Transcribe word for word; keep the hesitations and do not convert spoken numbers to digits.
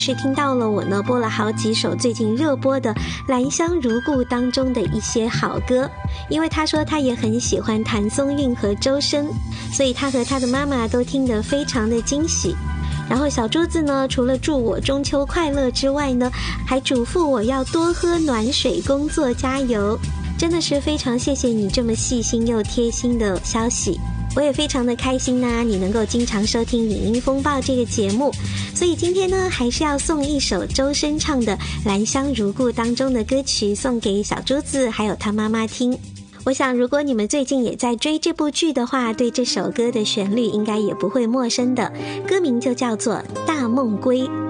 是听到了我呢播了好几首最近热播的《兰香如故》当中的一些好歌，因为他说他也很喜欢谭松韵和周深，所以他和他的妈妈都听得非常的惊喜。然后小珠子呢，除了祝我中秋快乐之外呢，还嘱咐我要多喝暖水，工作加油。真的是非常谢谢你这么细心又贴心的消息，我也非常的开心啊，你能够经常收听影音风暴这个节目。所以今天呢，还是要送一首周深唱的《兰香如故》当中的歌曲送给小珠子还有他妈妈听。我想如果你们最近也在追这部剧的话，对这首歌的旋律应该也不会陌生的，歌名就叫做《大梦归》。